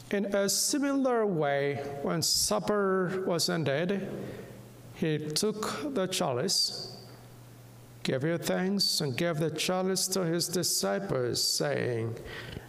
In a similar way, when supper was ended, he took the chalice, gave you thanks, and gave the chalice to his disciples, saying,